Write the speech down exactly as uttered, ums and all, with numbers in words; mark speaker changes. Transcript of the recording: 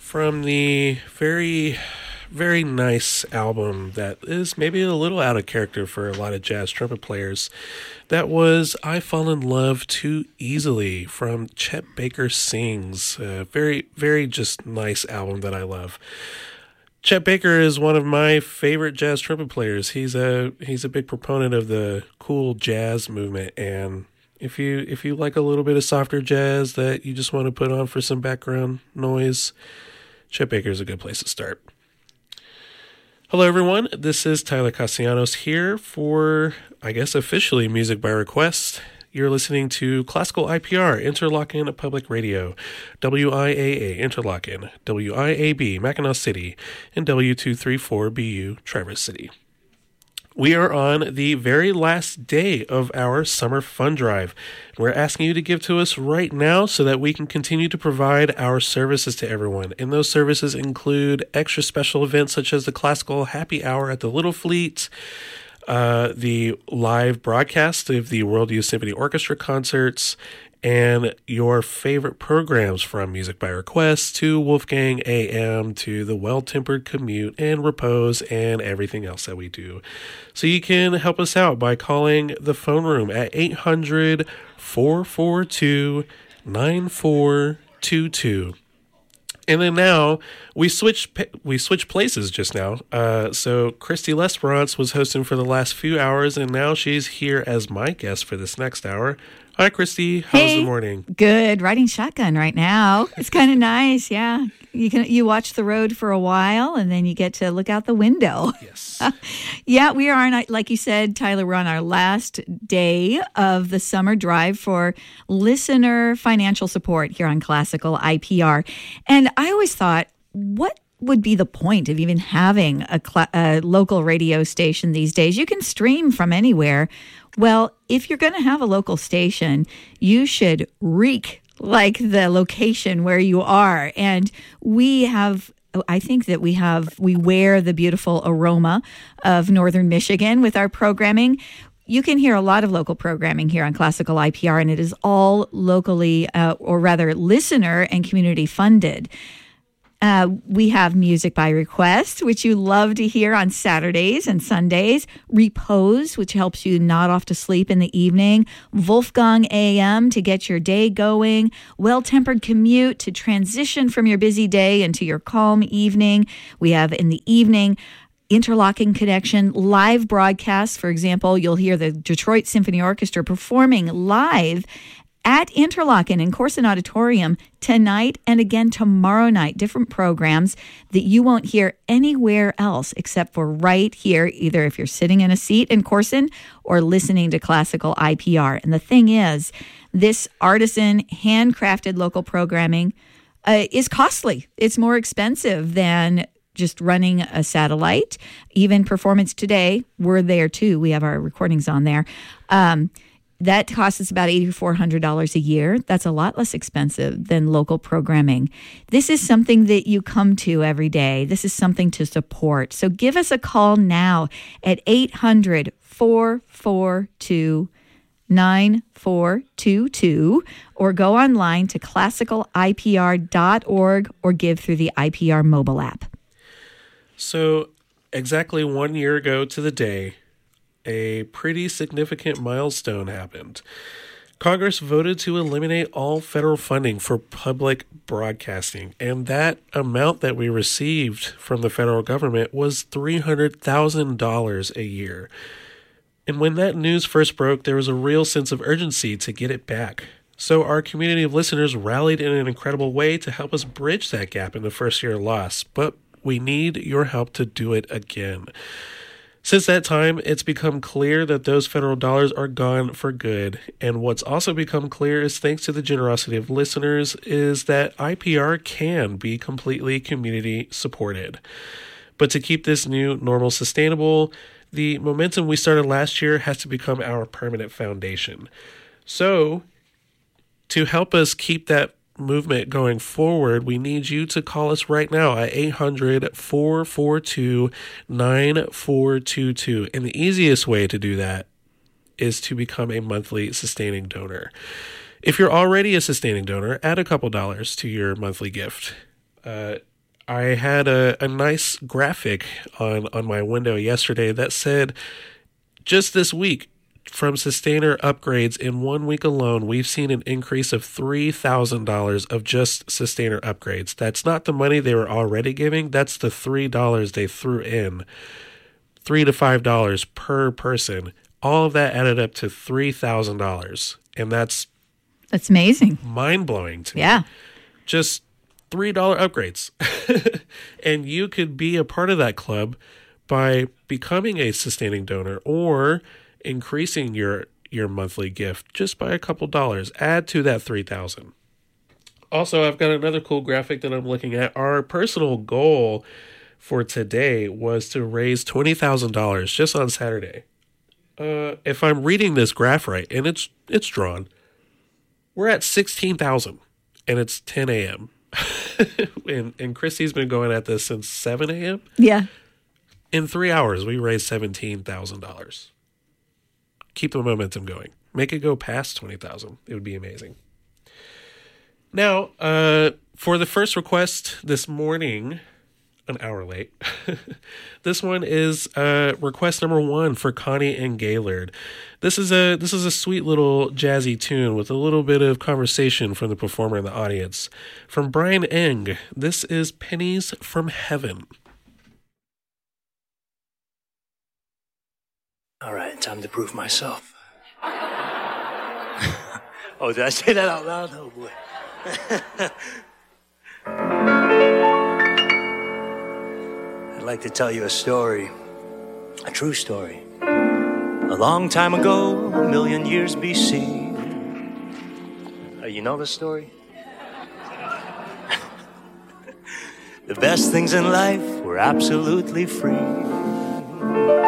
Speaker 1: from the very, very nice album that is maybe a little out of character for a lot of jazz trumpet players. That was I Fall in Love Too Easily from Chet Baker Sings. A very, very just nice album that I love. Chet Baker is one of my favorite jazz trumpet players. He's a he's a big proponent of the cool jazz movement, and if you if you like a little bit of softer jazz that you just want to put on for some background noise, Chet Baker is a good place to start. Hello, everyone. This is Tyler Castellanos here for, I guess, officially Music by Request. You're listening to Classical I P R, Interlochen Public Radio, W I A A Interlochen, W I A B Mackinac City, and W two thirty-four B U Traverse City. We are on the very last day of our summer fund drive. We're asking you to give to us right now so that we can continue to provide our services to everyone. And those services include extra special events such as the Classical Happy Hour at the Little Fleet, uh, the live broadcast of the World Youth Symphony Orchestra concerts, and your favorite programs from Music by Request to Wolfgang A M to the Well-Tempered Commute and Repose and everything else that we do. So you can help us out by calling the phone room at eight hundred, four four two, nine four two two. And then now we switch we switch places just now. Uh, so Christy Lesperance was hosting for the last few hours, and now she's here as my guest for this next hour. Hi, Christy. How's
Speaker 2: hey,
Speaker 1: the morning?
Speaker 2: Good. Riding shotgun right now. It's kind of nice. Yeah, you can you watch the road for a while, and then you get to look out the window.
Speaker 1: Yes.
Speaker 2: Yeah, we are on, like you said, Tyler. We're on our last day of the summer drive for listener financial support here on Classical I P R, and I always thought, what would be the point of even having a, cl- a local radio station these days? You can stream from anywhere. Well, if you're going to have a local station, you should reek like the location where you are. And we have, I think that we have, we wear the beautiful aroma of Northern Michigan with our programming. You can hear a lot of local programming here on Classical I P R, and it is all locally, uh, or rather listener and community funded. Uh, we have Music by Request, which you love to hear on Saturdays and Sundays. Repose, which helps you nod off to sleep in the evening. Wolfgang A M to get your day going. Well-Tempered Commute to transition from your busy day into your calm evening. We have in the evening Interlocking Connection, live broadcasts. For example, you'll hear the Detroit Symphony Orchestra performing live at Interlochen in Corson Auditorium tonight and again tomorrow night. Different programs that you won't hear anywhere else except for right here, either if you're sitting in a seat in Corson or listening to Classical I P R. And the thing is, this artisan, handcrafted local programming uh, is costly. It's more expensive than just running a satellite. Even Performance Today, we're there too. We have our recordings on there. Um, That costs us about eight thousand four hundred dollars a year. That's a lot less expensive than local programming. This is something that you come to every day. This is something to support. So give us a call now at eight hundred, four four two, nine four two two or go online to classical I P R dot org or give through the I P R mobile app.
Speaker 1: So exactly one year ago to the day, a pretty significant milestone happened. Congress voted to eliminate all federal funding for public broadcasting, and that amount that we received from the federal government was three hundred thousand dollars a year. And when that news first broke, there was a real sense of urgency to get it back. So our community of listeners rallied in an incredible way to help us bridge that gap in the first year loss, but we need your help to do it again. Since that time, it's become clear that those federal dollars are gone for good. And what's also become clear is thanks to the generosity of listeners is that I P R can be completely community supported. But to keep this new normal sustainable, the momentum we started last year has to become our permanent foundation. So to help us keep that movement going forward, we need you to call us right now at eight hundred, four four two, nine four two two. And the easiest way to do that is to become a monthly sustaining donor. If you're already a sustaining donor, add a couple dollars to your monthly gift. Uh, I had a, a nice graphic on, on my window yesterday that said, just this week, from Sustainer upgrades in one week alone, we've seen an increase of three thousand dollars of just Sustainer upgrades. That's not the money they were already giving. That's the three dollars they threw in. three to five dollars per person. All of that added up to three thousand dollars. And that's
Speaker 2: That's amazing.
Speaker 1: mind-blowing to
Speaker 2: Yeah.
Speaker 1: me. Just three dollars upgrades. And you could be a part of that club by becoming a sustaining donor or increasing your your monthly gift just by a couple dollars. Add to that three thousand dollars. Also, I've got another cool graphic that I'm looking at. Our personal goal for today was to raise twenty thousand dollars just on Saturday. Uh, if I'm reading this graph right, and it's it's drawn, we're at sixteen thousand, and it's ten a.m. and, and Christy's been going at this since seven a.m.
Speaker 2: Yeah.
Speaker 1: In three hours, we raised seventeen thousand dollars. Keep the momentum going. Make it go past twenty thousand dollars. It would be amazing. Now, uh, for the first request this morning, an hour late, this one is uh, request number one for Connie and Gaylord. This is a this is a sweet little jazzy tune with a little bit of conversation from the performer and the audience. From Brian Eng, this is Pennies from Heaven.
Speaker 3: All right, time to prove myself. Oh, did I say that out loud? Oh, boy. I'd like to tell you a story, a true story. A long time ago, a million years B C. Uh, you know the story? The best things in life were absolutely free.